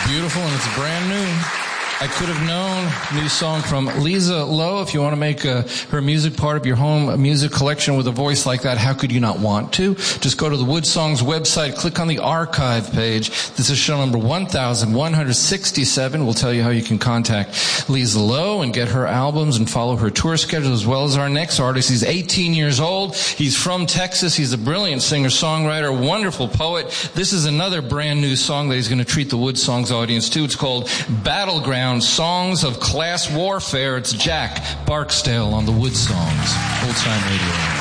beautiful, and it's brand new. I Could Have Known, new song from Lisa Lowe. If you want to make her music part of your home music collection with a voice like that, how could you not want to? Just go to the Wood Songs website, click on the archive page. This is show number 1167. We'll tell you how you can contact Lisa Lowe and get her albums and follow her tour schedule, as well as our next artist. He's 18 years old. He's from Texas. He's a brilliant singer-songwriter, wonderful poet. This is another brand new song that he's going to treat the Wood Songs audience to. It's called Battleground Songs of Class Warfare. It's Jack Barksdale on the Wood Songs. Old Time Radio.